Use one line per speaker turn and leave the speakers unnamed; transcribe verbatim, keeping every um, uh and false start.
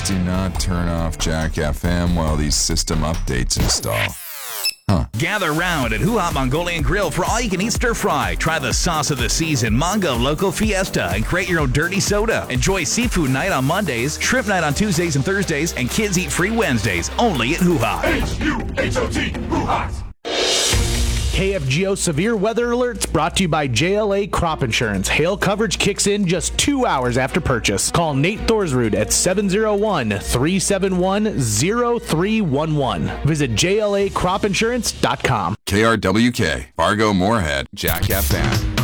Do not turn off Jack F M while these system updates install. Huh.
Gather round at Hoo Hop Mongolian Grill for all-you-can-eat stir-fry. Try the sauce of the season, Mongo Loco Fiesta, and create your own dirty soda. Enjoy seafood night on Mondays, shrimp night on Tuesdays and Thursdays, and kids eat free Wednesdays, only at Hoo Hop.
H U H O T, Hoo Hop.
K F G O Severe Weather Alerts brought to you by J L A Crop Insurance. Hail coverage kicks in just two hours after purchase. Call Nate Thorsrud at seven oh one, three seven one, oh three one one. Visit J L A crop insurance dot com.
K R W K, Fargo Moorhead, Jack F M.